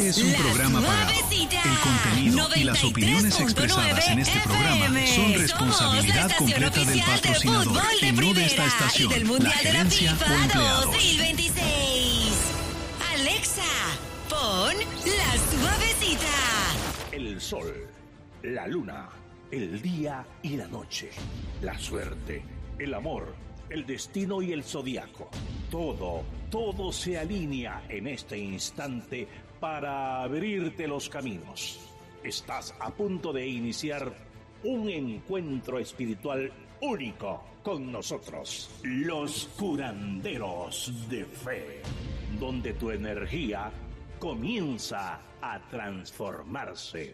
Este es un programa pagado. El contenido y las opiniones expresadas en este programa son responsabilidad completa del patrocinador y no de esta estación, la gerencia o empleados. 2026. Alexa, pon La Suavecita. El sol, la luna, el día y la noche, la suerte, el amor, el destino y el zodiaco. Todo se alinea en este instante para abrirte los caminos. Estás a punto de iniciar un encuentro espiritual único con nosotros, los curanderos de fe, donde tu energía comienza a transformarse.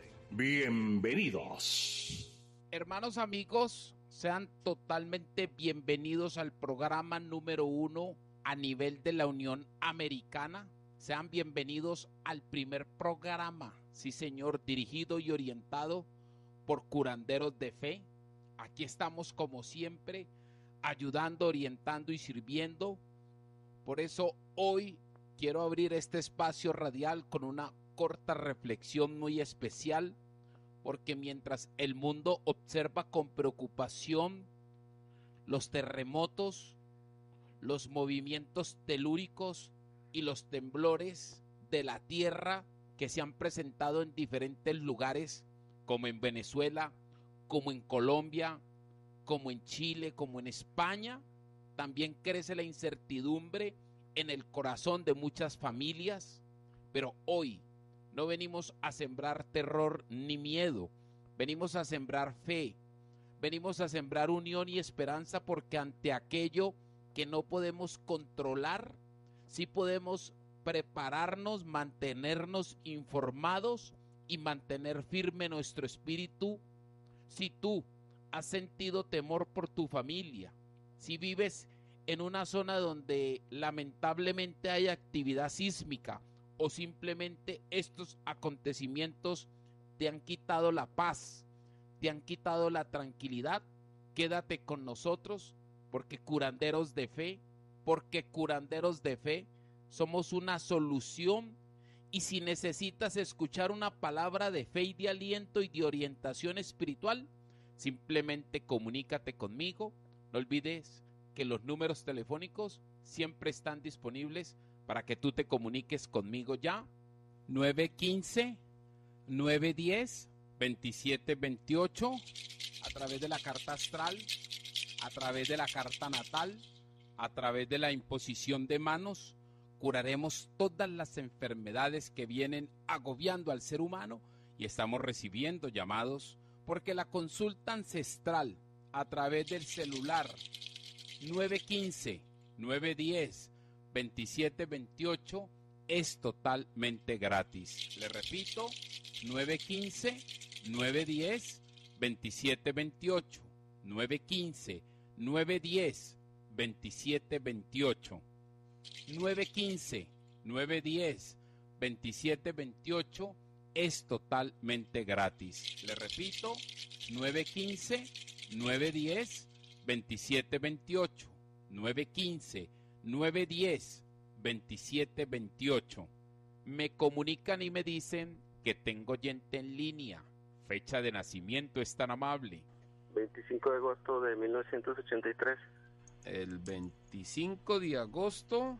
Bienvenidos. Hermanos amigos, sean totalmente bienvenidos al programa número 1 a nivel de la Unión Americana. Sean bienvenidos al primer programa, sí señor, dirigido y orientado por curanderos de fe. Aquí estamos como siempre, ayudando, orientando y sirviendo. Por eso hoy quiero abrir este espacio radial con una corta reflexión muy especial, porque mientras el mundo observa con preocupación los terremotos, los movimientos telúricos y los temblores de la tierra que se han presentado en diferentes lugares, como en Venezuela, como en Colombia, como en Chile, como en España, también crece la incertidumbre en el corazón de muchas familias. Pero hoy no venimos a sembrar terror ni miedo, venimos a sembrar fe, venimos a sembrar unión y esperanza, porque ante aquello que no podemos controlar, sí podemos prepararnos, mantenernos informados y mantener firme nuestro espíritu. Si tú has sentido temor por tu familia, si vives en una zona donde lamentablemente hay actividad sísmica, o simplemente estos acontecimientos te han quitado la paz, te han quitado la tranquilidad, quédate con nosotros, porque curanderos de fe somos una solución. Y si necesitas escuchar una palabra de fe y de aliento y de orientación espiritual, simplemente comunícate conmigo. No olvides que los números telefónicos siempre están disponibles para que tú te comuniques conmigo ya. 915-910-2728, a través de la carta astral, a través de la carta natal, a través de la imposición de manos. Curaremos todas las enfermedades que vienen agobiando al ser humano, y estamos recibiendo llamados porque la consulta ancestral a través del celular 915-910-2728 es totalmente gratis. Le repito, 915-910-2728. 915-910-2728. 915-910-2728 es totalmente gratis. Le repito, 915-910-2728. 915-910-2728. Me comunican y me dicen que tengo oyente en línea. Fecha de nacimiento, es tan amable. 25 de agosto de 1983. El 25 de agosto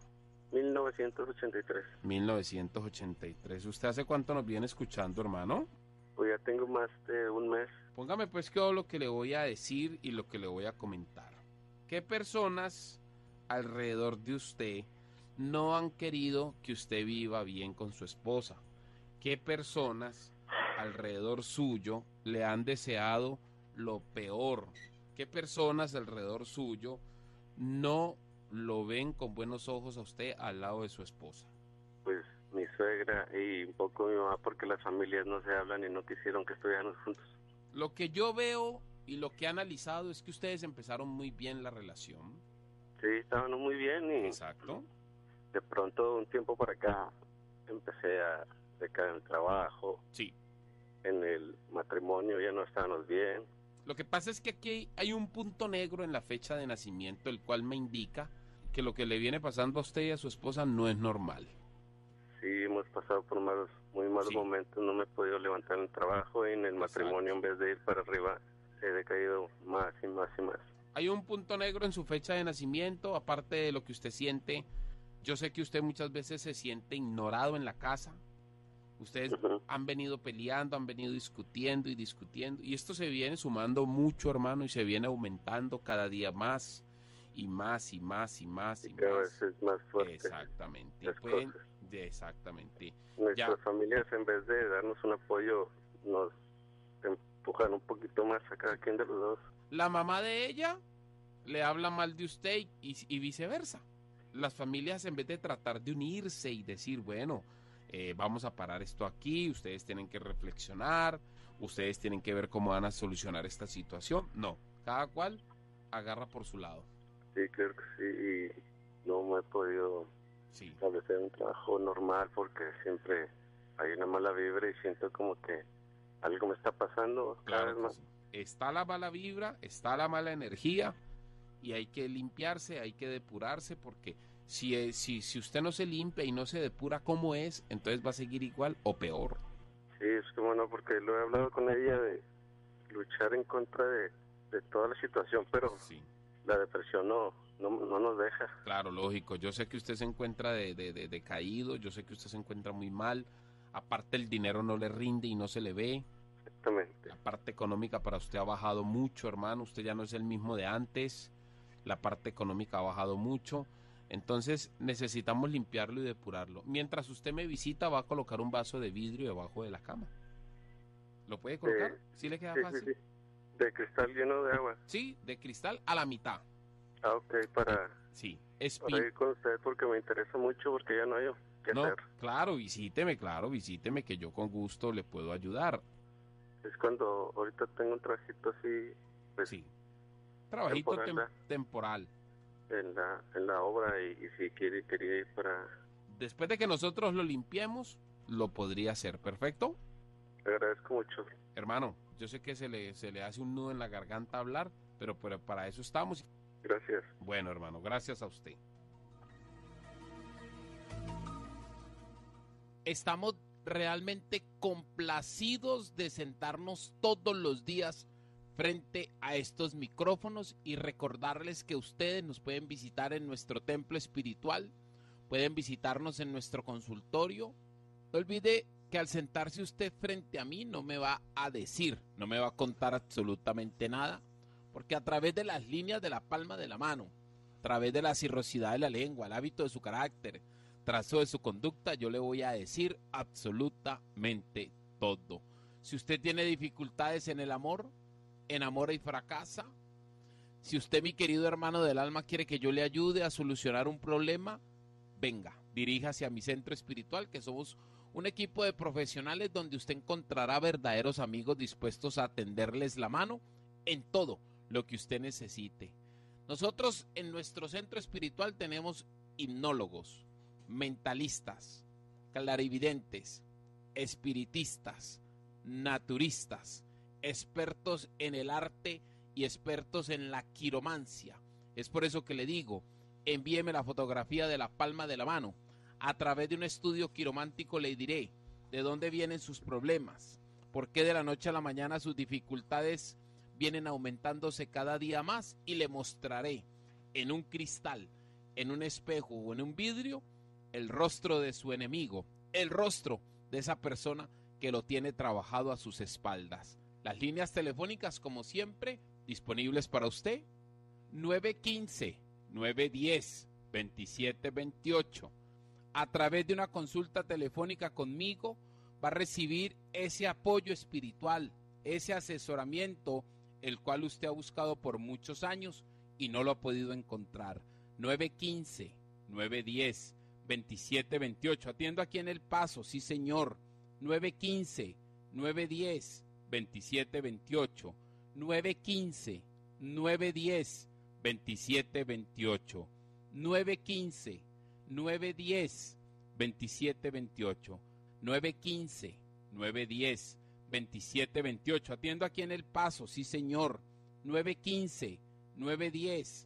1983. ¿Usted hace cuánto nos viene escuchando, hermano? Pues ya tengo más de un mes. Póngame pues todo lo que le voy a decir y lo que le voy a comentar. ¿Qué personas alrededor de usted no han querido que usted viva bien con su esposa? ¿Qué personas alrededor suyo le han deseado lo peor? ¿Qué personas alrededor suyo no lo ven con buenos ojos a usted al lado de su esposa? Pues mi suegra y un poco mi mamá, porque las familias no se hablan y no quisieron que estuviéramos juntos. Lo que yo veo y lo que he analizado es que ustedes empezaron muy bien la relación. Sí, estaban muy bien y exacto. De pronto un tiempo para acá empecé a decaer en el trabajo. Sí. En el matrimonio ya no estábamos bien. Lo que pasa es que aquí hay un punto negro en la fecha de nacimiento, el cual me indica que lo que le viene pasando a usted y a su esposa no es normal. Sí, hemos pasado por muy malos momentos no me he podido levantar en el trabajo, y en el matrimonio, en vez de ir para arriba, he decaído más y más y más. Hay un punto negro en su fecha de nacimiento, aparte de lo que usted siente. Yo sé que usted muchas veces se siente ignorado en la casa. Ustedes han venido peleando, han venido discutiendo, y esto se viene sumando mucho, hermano, y se viene aumentando cada día más y más y más y más y cada más. vez es más fuerte. Exactamente. Exactamente. Nuestras familias, en vez de darnos un apoyo, nos empujan un poquito más a cada quien de los dos. La mamá de ella le habla mal de usted y viceversa. Las familias, en vez de tratar de unirse y decir, bueno, vamos a parar esto aquí, ustedes tienen que reflexionar, ustedes tienen que ver cómo van a solucionar esta situación. No, cada cual agarra por su lado. Sí, creo que sí, y no me he podido establecer un trabajo normal porque siempre hay una mala vibra y siento como que algo me está pasando cada vez más. Sí. Está la mala vibra, está la mala energía, y hay que limpiarse, hay que depurarse, porque si usted no se limpia y no se depura como es, entonces va a seguir igual o peor. Sí, es como no, porque lo he hablado con ella de luchar en contra de toda la situación, pero la depresión no nos deja. Claro, lógico. Yo sé que usted se encuentra decaído, yo sé que usted se encuentra muy mal. Aparte, el dinero no le rinde y no se le ve. Exactamente. La parte económica para usted ha bajado mucho, hermano. Usted ya no es el mismo de antes. La parte económica ha bajado mucho. Entonces necesitamos limpiarlo y depurarlo. Mientras usted me visita, va a colocar un vaso de vidrio debajo de la cama. ¿Lo puede colocar? ¿Sí le queda fácil? Sí. ¿De cristal lleno de agua? Sí, de cristal a la mitad. Ah, ok, para ir con usted, porque me interesa mucho, porque ya no hay qué hacer. Claro, visíteme, que yo con gusto le puedo ayudar. Es cuando ahorita tengo un trabajito así, pues, sí, trabajito temporal. En la obra, y si quería ir para... Después de que nosotros lo limpiemos, lo podría hacer, ¿perfecto? Le agradezco mucho. Hermano, yo sé que se le hace un nudo en la garganta hablar, pero para eso estamos. Gracias. Bueno, hermano, gracias a usted. Estamos realmente complacidos de sentarnos todos los días frente a estos micrófonos y recordarles que ustedes nos pueden visitar en nuestro templo espiritual, pueden visitarnos en nuestro consultorio. No olvide que al sentarse usted frente a mí no me va a decir, no me va a contar absolutamente nada, porque a través de las líneas de la palma de la mano, a través de la cirrosidad de la lengua, el hábito de su carácter, trazo de su conducta, yo le voy a decir absolutamente todo. Si usted tiene dificultades en el amor, enamora y fracasa. Si usted, mi querido hermano del alma, quiere que yo le ayude a solucionar un problema, venga, diríjase a mi centro espiritual, que somos un equipo de profesionales donde usted encontrará verdaderos amigos dispuestos a tenderles la mano en todo lo que usted necesite. Nosotros en nuestro centro espiritual tenemos hipnólogos, mentalistas, clarividentes, espiritistas, naturistas, expertos en el arte y expertos en la quiromancia. Es por eso que le digo, envíeme la fotografía de la palma de la mano. A través de un estudio quiromántico le diré de dónde vienen sus problemas, por qué de la noche a la mañana sus dificultades vienen aumentándose cada día más, y le mostraré en un cristal, en un espejo o en un vidrio el rostro de su enemigo, el rostro de esa persona que lo tiene trabajado a sus espaldas. Las líneas telefónicas, como siempre, disponibles para usted, 915-910-2728. A través de una consulta telefónica conmigo va a recibir ese apoyo espiritual, ese asesoramiento, el cual usted ha buscado por muchos años y no lo ha podido encontrar. 915-910-2728. Atiendo aquí en El Paso, sí señor. 915-910-2728. 915-910-2728. 915-910-2728. 915-910-2728. Atiendo aquí en El Paso, sí señor.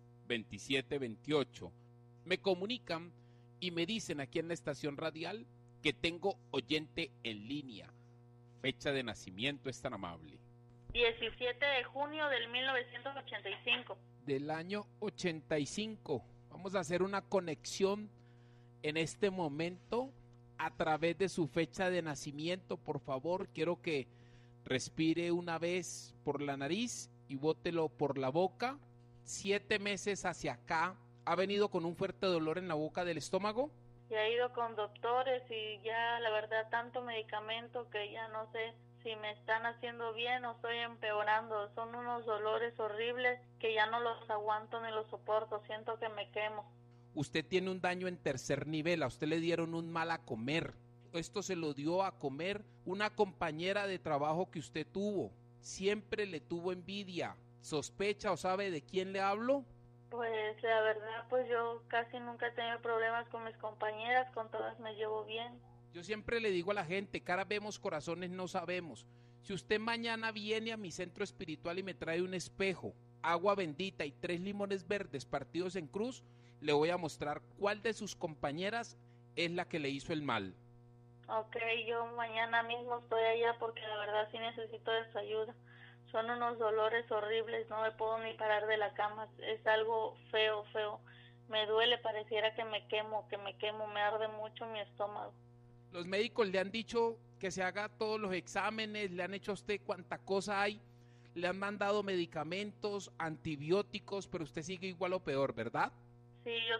915-910-2728. Me comunican y me dicen aquí en la estación radial que tengo oyente en línea. Fecha de nacimiento, es tan amable. 17 de junio del 1985. Del año 85. Vamos a hacer una conexión en este momento a través de su fecha de nacimiento. Por favor, quiero que respire una vez por la nariz y bótelo por la boca. 7 meses hacia acá, ¿ha venido con un fuerte dolor en la boca del estómago? Ya he ido con doctores y ya la verdad tanto medicamento que ya no sé si me están haciendo bien o estoy empeorando. Son unos dolores horribles que ya no los aguanto ni los soporto, siento que me quemo. Usted tiene un daño en tercer nivel, a usted le dieron un mal a comer. Esto se lo dio a comer una compañera de trabajo que usted tuvo. Siempre le tuvo envidia. ¿Sospecha o sabe de quién le hablo? Pues la verdad, pues yo casi nunca he tenido problemas con mis compañeras, con todas me llevo bien. Yo siempre le digo a la gente, caras vemos, corazones no sabemos. Si usted mañana viene a mi centro espiritual y me trae un espejo, agua bendita y 3 limones verdes partidos en cruz, le voy a mostrar cuál de sus compañeras es la que le hizo el mal. Ok, yo mañana mismo estoy allá porque la verdad sí necesito de su ayuda. Son unos dolores horribles, no me puedo ni parar de la cama, es algo feo, feo. Me duele, pareciera que me quemo, me arde mucho mi estómago. Los médicos le han dicho que se haga todos los exámenes, le han hecho a usted cuánta cosa hay, le han mandado medicamentos, antibióticos, pero usted sigue igual o peor, ¿verdad? Sí, yo